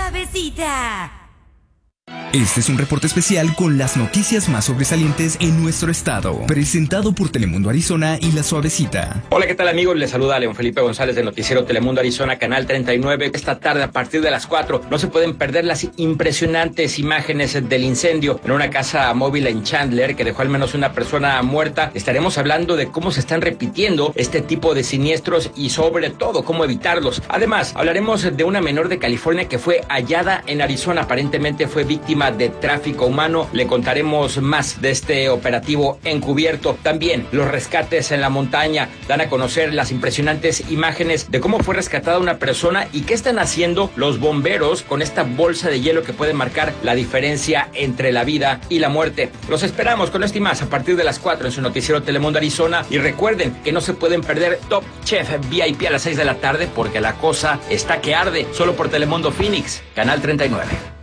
Suavecita. Este es un reporte especial con las noticias más sobresalientes en nuestro estado, presentado por Telemundo Arizona y La Suavecita. Hola, ¿qué tal, amigos? Les saluda León Felipe González del noticiero Telemundo Arizona, canal 39. Esta tarde, a partir de las 4, no se pueden perder las impresionantes imágenes del incendio en una casa móvil en Chandler que dejó al menos una persona muerta. Estaremos hablando de cómo se están repitiendo este tipo de siniestros y sobre todo cómo evitarlos. Además, hablaremos de una menor de California que fue hallada en Arizona. Aparentemente fue víctima de tráfico humano. Le contaremos más de este operativo encubierto. También los rescates en la montaña dan a conocer las impresionantes imágenes de cómo fue rescatada una persona y qué están haciendo los bomberos con esta bolsa de hielo que puede marcar la diferencia entre la vida y la muerte. Los esperamos con esto y más a partir de las 4 en su noticiero Telemundo Arizona. Y recuerden que no se pueden perder Top Chef VIP a las 6 de la tarde porque la cosa está que arde, solo por Telemundo Phoenix, canal 39.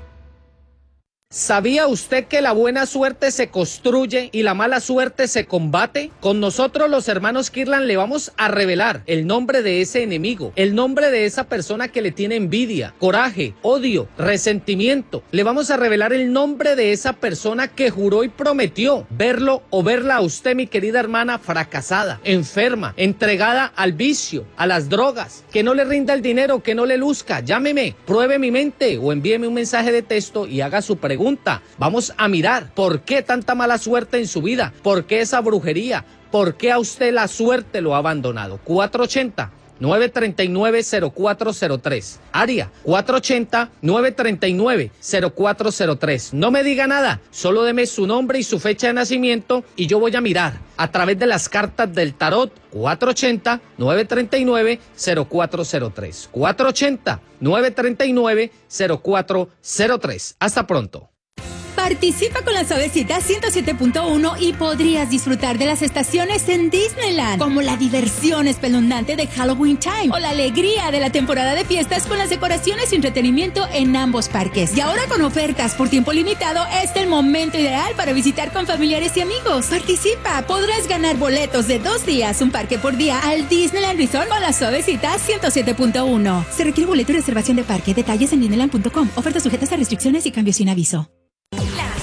¿Sabía usted que la buena suerte se construye y la mala suerte se combate? Con nosotros los hermanos Kirlan le vamos a revelar el nombre de ese enemigo, el nombre de esa persona que le tiene envidia, coraje, odio, resentimiento. Le vamos a revelar el nombre de esa persona que juró y prometió verlo o verla a usted, mi querida hermana, fracasada, enferma, entregada al vicio, a las drogas, que no le rinda el dinero, que no le luzca. Llámeme, pruebe mi mente o envíeme un mensaje de texto y haga su pregunta. Vamos a mirar por qué tanta mala suerte en su vida, por qué esa brujería, por qué a usted la suerte lo ha abandonado. 480-939-0403. Área 480-939-0403. No me diga nada, solo deme su nombre y su fecha de nacimiento y yo voy a mirar a través de las cartas del tarot. 480-939-0403. 480-939-0403. Hasta pronto. Participa con la Suavecita 107.1 y podrías disfrutar de las estaciones en Disneyland, como la diversión espeluznante de Halloween Time o la alegría de la temporada de fiestas con las decoraciones y entretenimiento en ambos parques. Y ahora con ofertas por tiempo limitado es el momento ideal para visitar con familiares y amigos. Participa, podrás ganar boletos de 2 días, un parque por día al Disneyland Resort con la Suavecita 107.1. Se requiere boleto y reservación de parque. Detalles en disneyland.com. Ofertas sujetas a restricciones y cambios sin aviso.